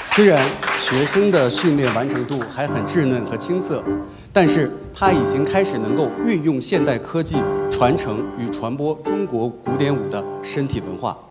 虽然学生的训练完成度还很稚嫩和青涩，但是他已经开始能够运用现代科技传承与传播中国古典舞的身体文化。